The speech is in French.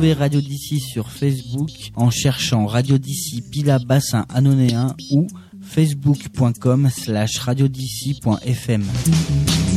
Retrouvez Radio d'ici sur Facebook en cherchant Radio d'ici Pilat Bassin Anonéen ou facebook.com/radiodici.fm.